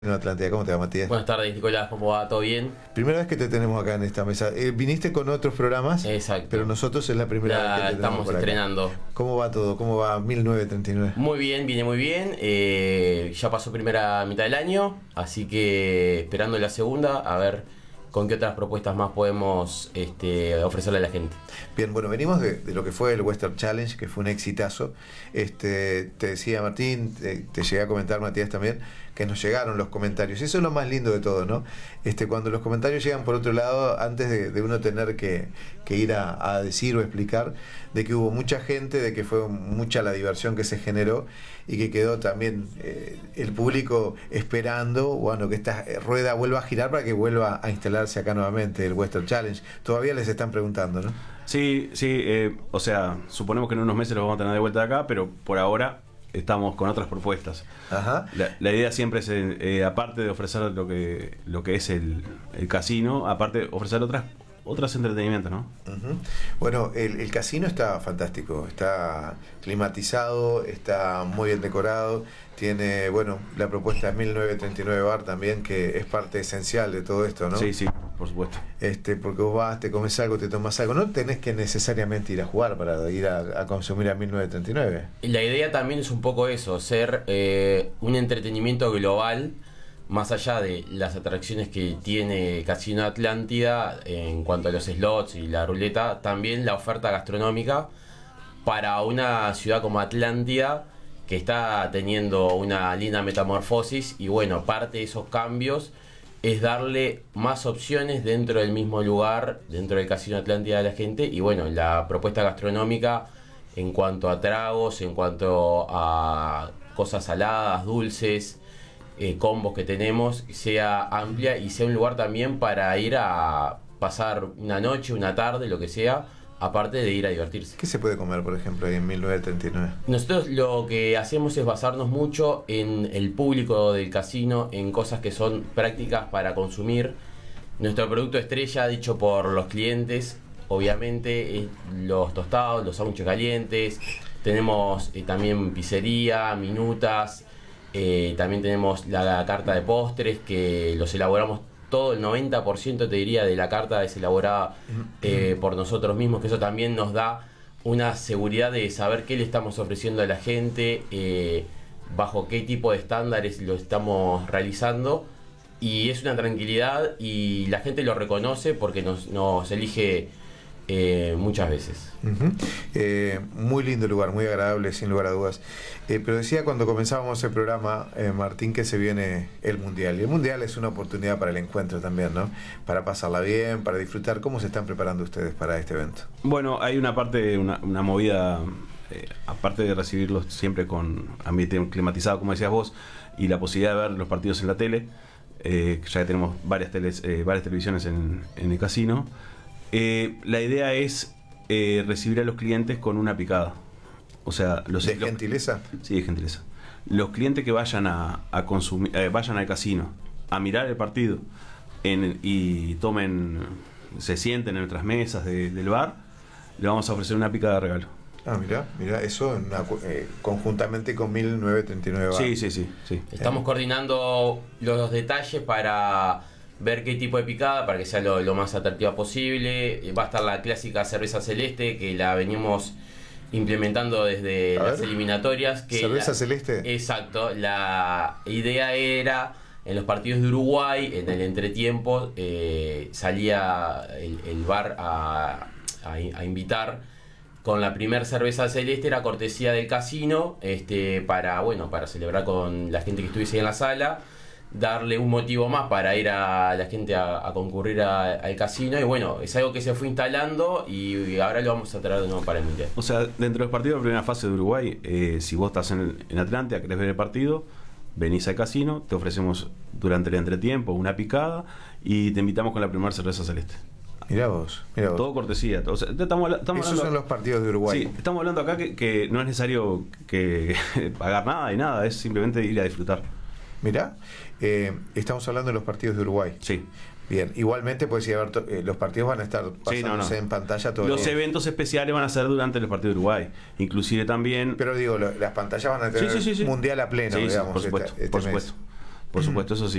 En Atlántida. ¿Cómo te va, Matías? Buenas tardes, Nicolás, ¿cómo va? ¿Todo bien? Primera vez que te tenemos acá en esta mesa. Viniste con otros programas, Exacto. pero nosotros es la primera vez que te tenemos estamos por acá. estrenando. ¿Cómo va todo? ¿Cómo va 1939? Muy bien, viene muy bien. Ya pasó primera mitad del año, así que esperando la segunda, a ver con qué otras propuestas más podemos ofrecerle a la gente. Bien, bueno, venimos de lo que fue el Western Challenge, que fue un exitazo. Te decía Martín, te llegué a comentar, Matías, también, que nos llegaron los comentarios. Eso es lo más lindo de todo, ¿no? Cuando los comentarios llegan por otro lado, antes de uno tener que ir a decir o explicar, de que hubo mucha gente, de que fue mucha la diversión que se generó y que quedó también el público esperando, bueno, que esta rueda vuelva a girar para que vuelva a instalarse acá nuevamente el Western Challenge. Todavía les están preguntando, ¿no? Sí, o sea, suponemos que en unos meses los vamos a tener de vuelta acá, pero por ahora estamos con otras propuestas. Ajá. La idea siempre es, aparte de ofrecer lo que es el casino, aparte ofrecer otros entretenimientos, ¿no? Uh-huh. Bueno, el casino está fantástico, está climatizado, está muy bien decorado, tiene, bueno, la propuesta de 1939 Bar también, que es parte esencial de todo esto, ¿no? Sí, por supuesto. Porque vos vas, te comes algo, te tomas algo, no tenés que necesariamente ir a jugar para ir a consumir a 1939. La idea también es un poco eso, ser un entretenimiento global, más allá de las atracciones que tiene Casino Atlántida en cuanto a los slots y la ruleta, también la oferta gastronómica para una ciudad como Atlántida, que está teniendo una linda metamorfosis, y bueno, parte de esos cambios es darle más opciones dentro del mismo lugar, dentro del Casino Atlántida a la gente, y bueno, la propuesta gastronómica en cuanto a tragos, en cuanto a cosas saladas, dulces, combos que tenemos, sea amplia y sea un lugar también para ir a pasar una noche, una tarde, lo que sea, aparte de ir a divertirse. ¿Qué se puede comer, por ejemplo, ahí en 1939? Nosotros lo que hacemos es basarnos mucho en el público del casino, en cosas que son prácticas para consumir. Nuestro producto estrella, dicho por los clientes, obviamente, es los tostados, los sándwiches calientes. Tenemos también pizzería, minutas. También tenemos la carta de postres, que los elaboramos todo, el 90% te diría de la carta es elaborada por nosotros mismos, que eso también nos da una seguridad de saber qué le estamos ofreciendo a la gente, bajo qué tipo de estándares lo estamos realizando, y es una tranquilidad y la gente lo reconoce porque nos elige muchas veces. Uh-huh. Muy lindo lugar, muy agradable, sin lugar a dudas. Pero decía cuando comenzábamos el programa, Martín, que se viene el Mundial. Y el Mundial es una oportunidad para el encuentro también, ¿no? Para pasarla bien, para disfrutar. ¿Cómo se están preparando ustedes para este evento? Bueno, hay una movida, aparte de recibirlos siempre con ambiente climatizado, como decías vos, y la posibilidad de ver los partidos en la tele, ya que tenemos varias televisiones en el casino. La idea es recibir a los clientes con una picada. O sea, ¿De gentileza? Sí, de gentileza. Los clientes que vayan a consumir, vayan al casino a mirar el partido y se sienten en nuestras mesas del bar, le vamos a ofrecer una picada de regalo. Ah, mira, eso conjuntamente con 1939 Bar. Sí. Estamos coordinando los detalles para ver qué tipo de picada, para que sea lo más atractiva posible. Va a estar la clásica cerveza celeste, que la venimos implementando desde las eliminatorias. ¿Cerveza celeste? Exacto. La idea era, en los partidos de Uruguay, en el entretiempo, salía el bar a invitar con la primer cerveza celeste, era cortesía del casino, para celebrar con la gente que estuviese en la sala, darle un motivo más para ir a la gente a concurrir al casino. Y bueno, es algo que se fue instalando y ahora lo vamos a traer de nuevo para el Mundial. O sea, dentro de los partidos de primera fase de Uruguay, si vos estás en Atlántida, querés ver el partido, venís al casino, te ofrecemos durante el entretiempo una picada y te invitamos con la primera cerveza celeste. Mirá vos. Todo cortesía. O sea, esos son los partidos de Uruguay. Sí, estamos hablando acá que no es necesario que pagar nada y nada, es simplemente ir a disfrutar. Mirá, estamos hablando de los partidos de Uruguay. Sí. Bien, igualmente pues sí, los partidos van a estar pasándose en pantalla todo los eventos especiales van a ser durante los partidos de Uruguay, inclusive también. Pero digo, las pantallas van a tener mundial a pleno, digamos. Por supuesto. Por supuesto, eso sí.